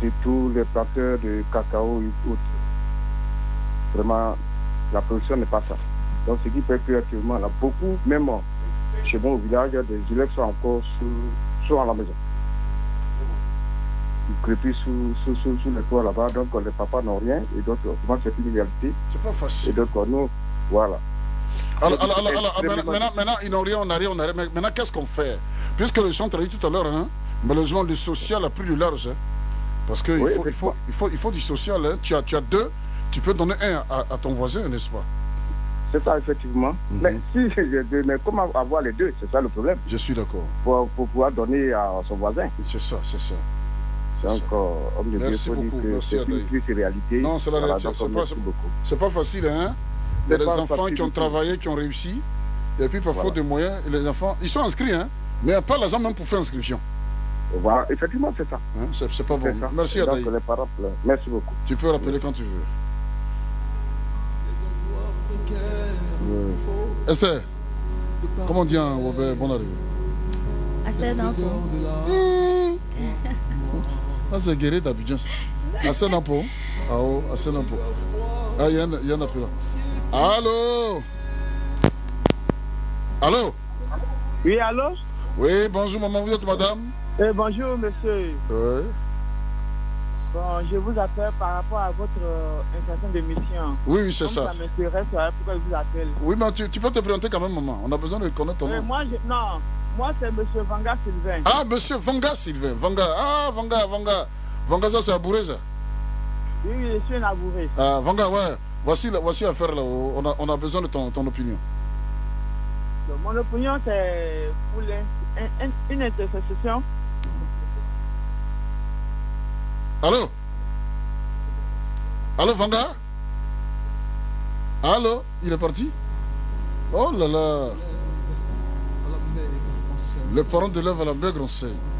surtout les planteurs de cacao et autres. Vraiment, la production n'est pas ça. Donc, ce qui fait qu'actuellement, là, beaucoup, même chez moi au village, des élèves sont encore sont à la maison. Ils crépissent sous les toits là-bas, donc les papas n'ont rien, et donc, souvent, c'est une réalité. C'est pas facile. Et donc, nous, voilà. Alors, maintenant, ils n'ont rien, on n'a rien, mais maintenant, qu'est-ce qu'on fait? Puisque le centre a dit tout à l'heure, hein, malheureusement, le social a pris du large. Hein, parce qu'il oui, il faut du social. Hein. Tu as deux, tu peux donner un à ton voisin, n'est-ce pas? C'est ça, effectivement. Mais mais comment avoir les deux? C'est ça le problème. Je suis d'accord. Pour pouvoir donner à son voisin. C'est ça, c'est ça. Donc, homme de Dieu, merci beaucoup. Merci c'est une triste réalité. Non, c'est la réalité. C'est pas facile, hein? Il y a des enfants qui ont travaillé, qui ont réussi. Et puis, parfois, des moyens. Et les enfants, ils sont inscrits, hein? Mais il n'y a pas l'argent même pour faire inscription. Voilà, effectivement, c'est ça. Hein? C'est pas bon. Merci, Adaï. Donc, les parents pleurent. Merci beaucoup. Tu peux rappeler quand tu veux. Esther, comment dire bon arrivée? Assez d'enfants. Ah, c'est guéri d'Abidjan. Assez d'enfants. Ah, oh, assez d'enfants. Ah, il y en a plus là. Allô? Allô? Oui, allô? Oui, bonjour maman, vous êtes madame? Bonjour monsieur. Oui. Bon, je vous appelle par rapport à votre intention de mission. Oui, c'est ça. Ça m'intéresse, pourquoi je vous appelle. Oui, mais tu peux te présenter quand même, maman. On a besoin de connaître ton nom. Moi c'est monsieur Vanga Sylvain. Ah, monsieur Vanga Sylvain. Vanga, ça c'est à Bourré, ça? Oui, je suis un abouré. Ah, Vanga, ouais. Voici l'affaire là. On a besoin de ton opinion. Donc, mon opinion, c'est pour une intercession. Allô? Allô, Vanga? Allô? Il est parti? Oh là là! Le parent de l'œuvre à la maigre enseigne.